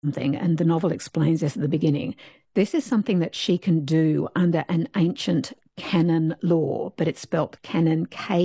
something, and the novel explains this at the beginning. This is something that she can do under an ancient canon law, but it's spelt canon,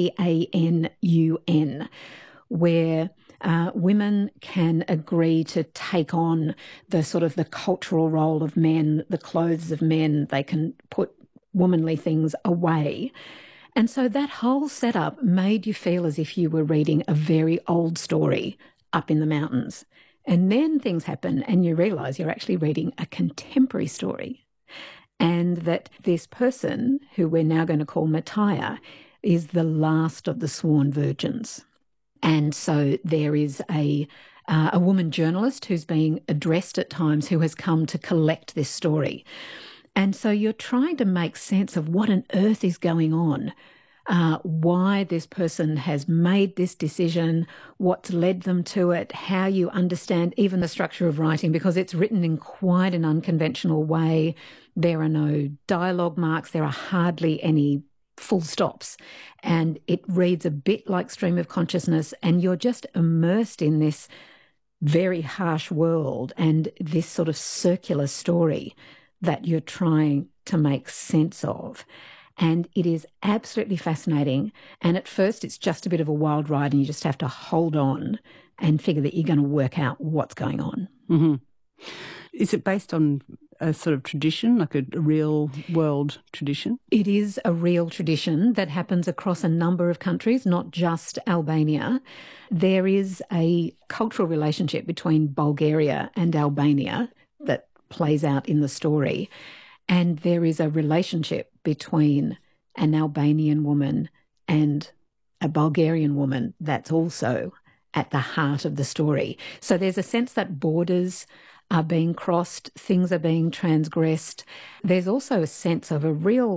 Kanun, where women can agree to take on the sort of the cultural role of men, the clothes of men. They can put womanly things away. And so that whole setup made you feel as if you were reading a very old story up in the mountains. And then things happen and you realise you're actually reading a contemporary story. And that this person, who we're now going to call Mattia, is the last of the sworn virgins. And so there is a woman journalist who's being addressed at times who has come to collect this story. And so you're trying to make sense of what on earth is going on, why this person has made this decision, what's led them to it, how you understand even the structure of writing, because it's written in quite an unconventional way. There are no dialogue marks. There are hardly any full stops. And it reads a bit like stream of consciousness, and you're just immersed in this very harsh world and this sort of circular story that you're trying to make sense of. And it is absolutely fascinating. And at first it's just a bit of a wild ride and you just have to hold on and figure that you're going to work out what's going on. Mm-hmm. Is it based on a sort of tradition, like a real world tradition? It is a real tradition that happens across a number of countries, not just Albania. There is a cultural relationship between Bulgaria and Albania that plays out in the story. And there is a relationship between an Albanian woman and a Bulgarian woman that's also at the heart of the story. So there's a sense that borders are being crossed, things are being transgressed. There's also a sense of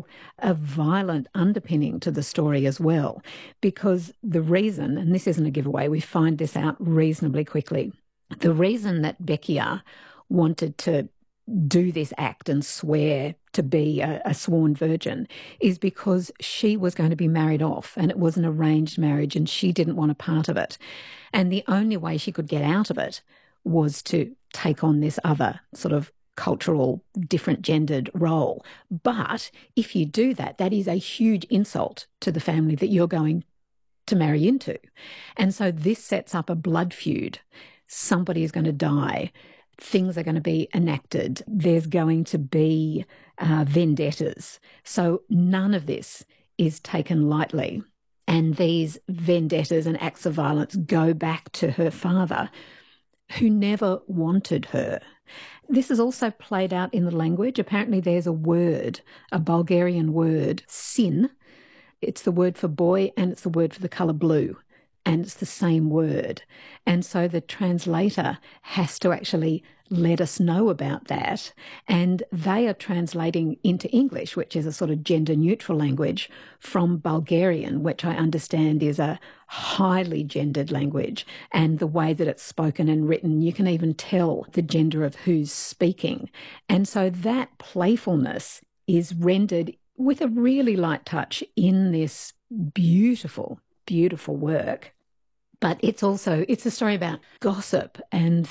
a violent underpinning to the story as well, because the reason, and this isn't a giveaway, we find this out reasonably quickly, the reason that Bekia wanted to do this act and swear to be a sworn virgin is because she was going to be married off, and it was an arranged marriage and she didn't want a part of it. And the only way she could get out of it was to take on this other sort of cultural, different gendered role. But if you do that, that is a huge insult to the family that you're going to marry into. And so this sets up a blood feud. Somebody is going to die. Things are going to be enacted. There's going to be vendettas. So none of this is taken lightly. And these vendettas and acts of violence go back to her father, who never wanted her. This is also played out in the language. Apparently there's a word, a Bulgarian word, sin. It's the word for boy and it's the word for the colour blue. And it's the same word. And so the translator has to actually let us know about that. And they are translating into English, which is a sort of gender-neutral language, from Bulgarian, which I understand is a highly gendered language. And the way that it's spoken and written, you can even tell the gender of who's speaking. And so that playfulness is rendered with a really light touch in this beautiful, beautiful work. But it's a story about gossip and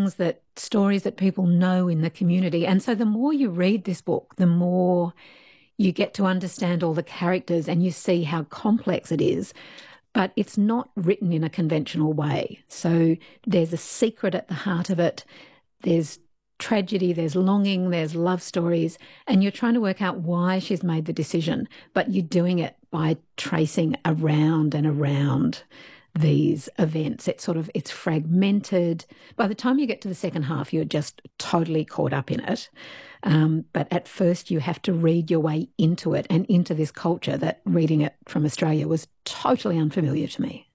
stories that people know in the community. And so the more you read this book, the more you get to understand all the characters and you see how complex it is. But it's not written in a conventional way. So there's a secret at the heart of it. There's tragedy, there's longing, there's love stories, and you're trying to work out why she's made the decision. But you're doing it by tracing around and around these events. It's fragmented. By the time you get to the second half, you're just totally caught up in it. But at first you have to read your way into it and into this culture that reading it from Australia was totally unfamiliar to me.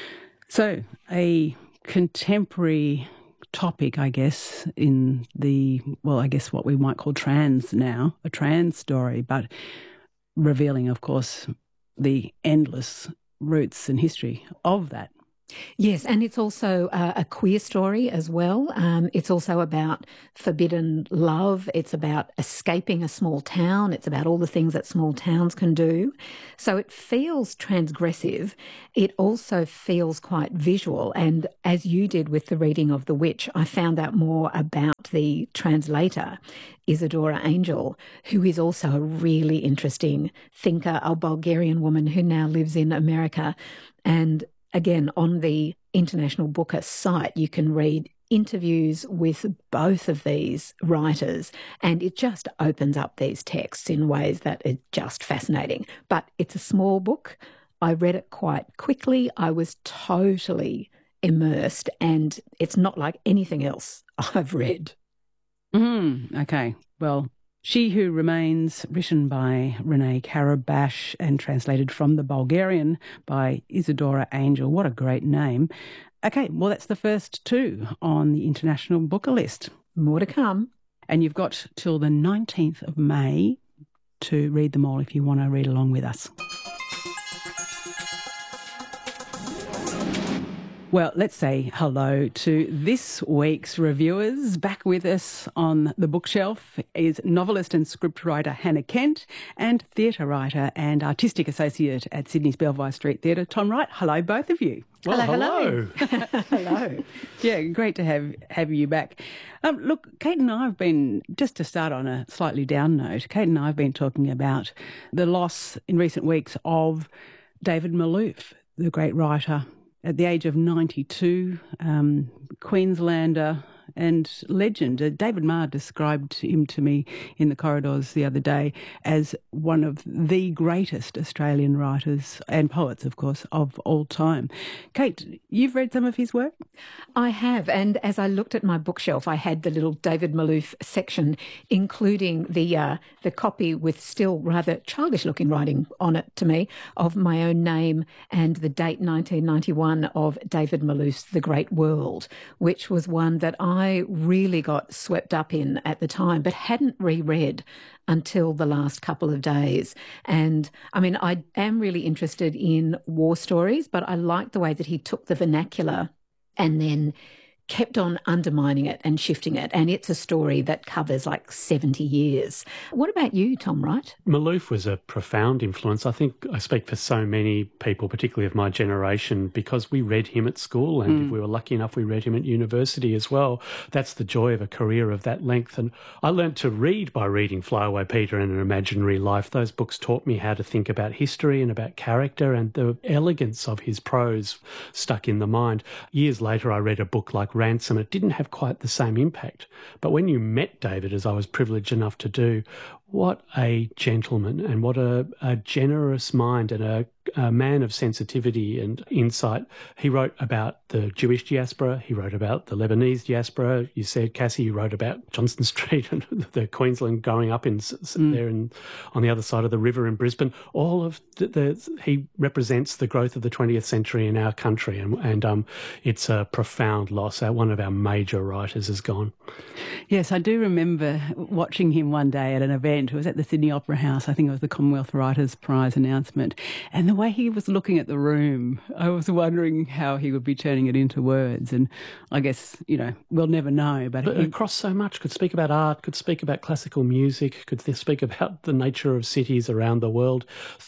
So a contemporary topic, I guess, in what we might call trans now, a trans story, but revealing, of course, the endless roots and history of that Yes, and it's also a queer story as well. It's also about forbidden love. It's about escaping a small town. It's about all the things that small towns can do. So it feels transgressive. It also feels quite visual. And as you did with the reading of The Witch, I found out more about the translator, Isadora Angel, who is also a really interesting thinker, a Bulgarian woman who now lives in America. And again, on the International Booker site, you can read interviews with both of these writers, and it just opens up these texts in ways that are just fascinating. But it's a small book. I read it quite quickly. I was totally immersed, and it's not like anything else I've read. Okay, well, She Who Remains, written by Renee Karabash and translated from the Bulgarian by Isadora Angel. What a great name. Okay, well, that's the first two on the International Booker list. More to come. And you've got till the 19th of May to read them all if you want to read along with us. Well, let's say hello to this week's reviewers. Back with us on the bookshelf is novelist and scriptwriter Hannah Kent and theatre writer and artistic associate at Sydney's Belvoir Street Theatre, Tom Wright. Hello, both of you. Well, hello. Hello. Yeah, great to have you back. Look, Kate and I have been, just to start on a slightly down note, Kate and I have been talking about the loss in recent weeks of David Malouf, the great writer, at the age of 92, Queenslander and legend. David Marr described him to me in the corridors the other day as one of the greatest Australian writers and poets, of course, of all time. Kate, you've read some of his work? I have, and as I looked at my bookshelf, I had the little David Malouf section, including the copy with still rather childish-looking writing on it to me of my own name and the date 1991 of David Malouf's The Great World, which was one that I really got swept up in at the time, but hadn't reread until the last couple of days. And I mean, I am really interested in war stories, but I like the way that he took the vernacular and then kept on undermining it and shifting it. And it's a story that covers like 70 years. What about you, Tom Wright? Malouf was a profound influence. I think I speak for so many people, particularly of my generation, because we read him at school, and if we were lucky enough, we read him at university as well. That's the joy of a career of that length. And I learnt to read by reading Fly Away Peter and An Imaginary Life. Those books taught me how to think about history and about character, and the elegance of his prose stuck in the mind. Years later, I read a book like Ransom. It didn't have quite the same impact. But when you met David, as I was privileged enough to do, what a gentleman and what a generous mind and a man of sensitivity and insight. He wrote about the Jewish diaspora. He wrote about the Lebanese diaspora. You said, Cassie, you wrote about Johnston Street and the Queensland growing up in there on the other side of the river in Brisbane. All of he represents the growth of the 20th century in our country, and it's a profound loss. One of our major writers is gone. Yes, I do remember watching him one day at an event. It was at the Sydney Opera House. I think it was the Commonwealth Writers' Prize announcement. And the way he was looking at the room, I was wondering how he would be turning it into words. And I guess, we'll never know. But across so much, could speak about art, could speak about classical music, could speak about the nature of cities around the world.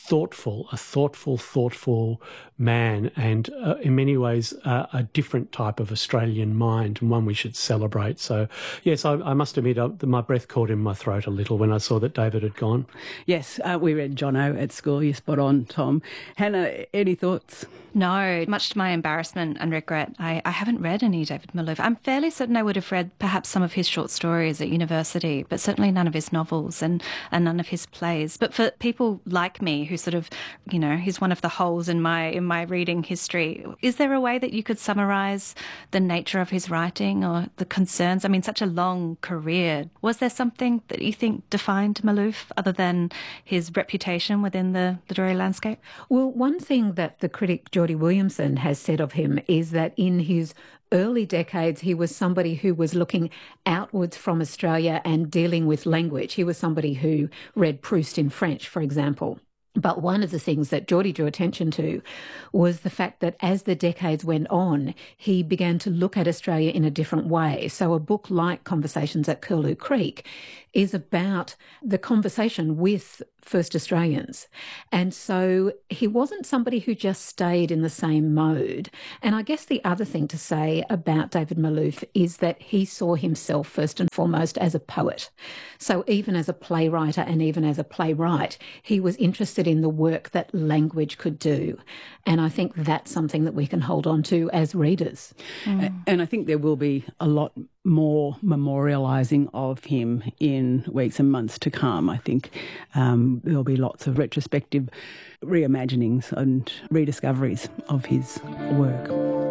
A thoughtful man, and in many ways a different type of Australian mind, and one we should celebrate. So, yes, I must admit my breath caught in my throat a little when I saw that David had gone. Yes, we read Jono at school. You're spot on, Tom. Hannah, any thoughts? No, much to my embarrassment and regret, I haven't read any David Malouf. I'm fairly certain I would have read perhaps some of his short stories at university, but certainly none of his novels and none of his plays. But for people like me who sort of, he's one of the holes in my reading history, is there a way that you could summarise the nature of his writing or the concerns? I mean, such a long career. Was there something that you think defined Malouf other than his reputation within the literary landscape? Well, one thing that the critic Geordie Williamson has said of him is that in his early decades, he was somebody who was looking outwards from Australia and dealing with language. He was somebody who read Proust in French, for example. But one of the things that Geordie drew attention to was the fact that as the decades went on, he began to look at Australia in a different way. So a book like Conversations at Curlew Creek is about the conversation with First Australians. And so he wasn't somebody who just stayed in the same mode. And I guess the other thing to say about David Malouf is that he saw himself first and foremost as a poet. So even as a playwright and even as a playwright, he was interested in the work that language could do. And I think that's something that we can hold on to as readers. And I think there will be a lot more memorialising of him in weeks and months to come. I think there'll be lots of retrospective reimaginings and rediscoveries of his work.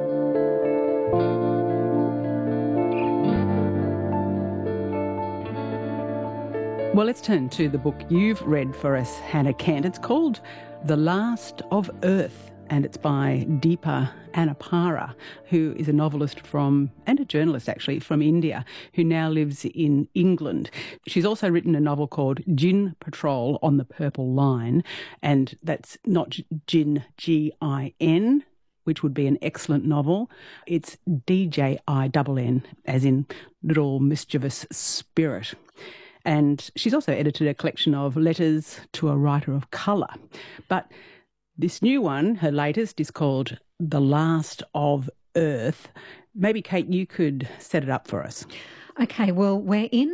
Well, let's turn to the book you've read for us, Hannah Kent. It's called The Last of Earth, and it's by Deepa Anapara, who is a novelist and a journalist actually, from India, who now lives in England. She's also written a novel called Gin Patrol on the Purple Line, and that's not gin, G-I-N, which would be an excellent novel. It's D-J-I-N-N, as in little mischievous spirit. And she's also edited a collection of letters to a writer of colour. But this new one, her latest, is called The Last of Earth. Maybe, Kate, you could set it up for us. Okay, well, we're in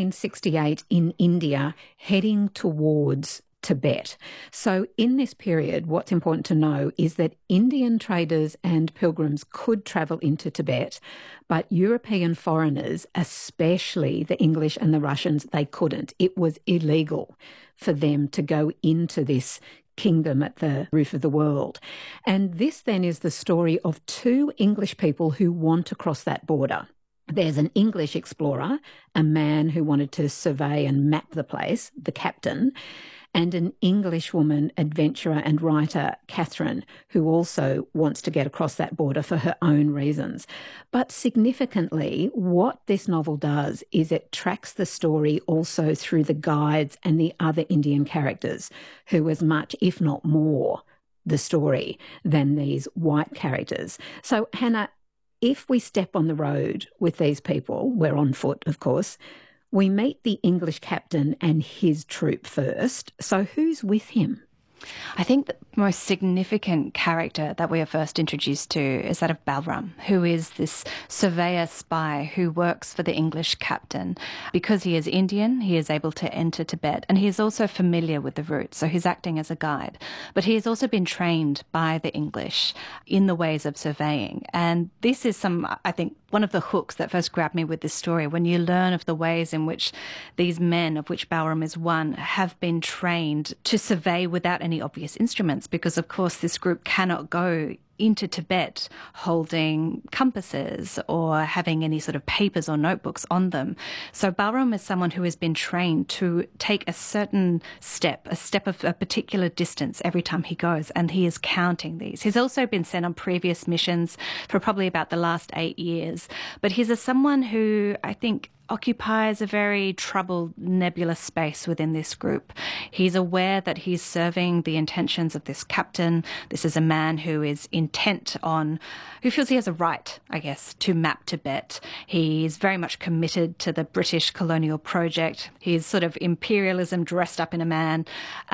1868 in India, heading towards Tibet. So in this period, what's important to know is that Indian traders and pilgrims could travel into Tibet, but European foreigners, especially the English and the Russians, they couldn't. It was illegal for them to go into this kingdom at the roof of the world. And this then is the story of two English people who want to cross that border. There's an English explorer, a man who wanted to survey and map the place, the captain, and an English woman, adventurer and writer, Catherine, who also wants to get across that border for her own reasons. But significantly, what this novel does is it tracks the story also through the guides and the other Indian characters, who as much, if not more, the story than these white characters. So, Hannah, if we step on the road with these people, we're on foot, of course, we meet the English captain and his troop first. So who's with him? I think the most significant character that we are first introduced to is that of Balram, who is this surveyor spy who works for the English captain. Because he is Indian, he is able to enter Tibet, and he is also familiar with the route, so he's acting as a guide. But he has also been trained by the English in the ways of surveying. And this is I think, one of the hooks that first grabbed me with this story, when you learn of the ways in which these men, of which Balram is one, have been trained to survey without any obvious instruments, because of course this group cannot go into Tibet holding compasses or having any sort of papers or notebooks on them. So Balram is someone who has been trained to take a certain step, a step of a particular distance every time he goes, and he is counting these. He's also been sent on previous missions for probably about the last 8 years, but he's someone who I think occupies a very troubled, nebulous space within this group. He's aware that he's serving the intentions of this captain. This is a man who is intent on, who feels he has a right, I guess, to map Tibet. He's very much committed to the British colonial project. He's sort of imperialism dressed up in a man.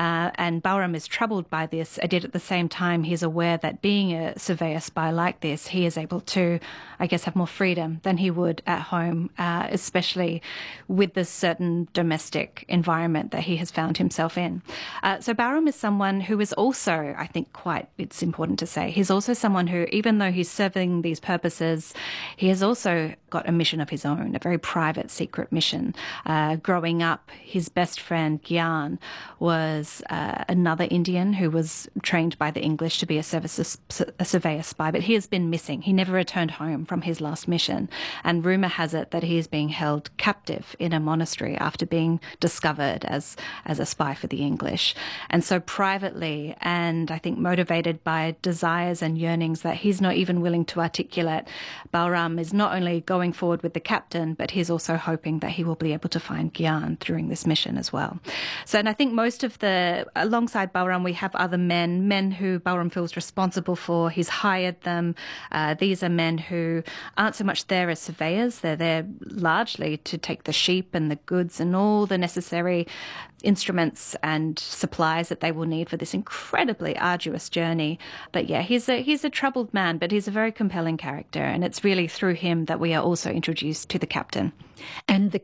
And Balram is troubled by this. And yet at the same time, he's aware that being a surveyor spy like this, he is able to, I guess, have more freedom than he would at home, especially with the certain domestic environment that he has found himself in. So Balram is someone who is also, I think, it's important to say, he's also someone who, even though he's serving these purposes, he has also got a mission of his own, a very private, secret mission. Growing up, his best friend, Gyan, was another Indian who was trained by the English to be a surveyor spy, but he has been missing. He never returned home from his last mission. And rumour has it that he is being held captive in a monastery after being discovered as a spy for the English. And so privately, and I think motivated by desires and yearnings that he's not even willing to articulate, Balram is not only going going forward with the captain, but he's also hoping that he will be able to find Gyan during this mission as well. So, and I think most of alongside Balram, we have other men who Balram feels responsible for. He's hired them. These are men who aren't so much there as surveyors. They're there largely to take the sheep and the goods and all the necessary instruments and supplies that they will need for this incredibly arduous journey. But yeah, he's a troubled man, but he's a very compelling character, and it's really through him that we are also introduced to the captain. And the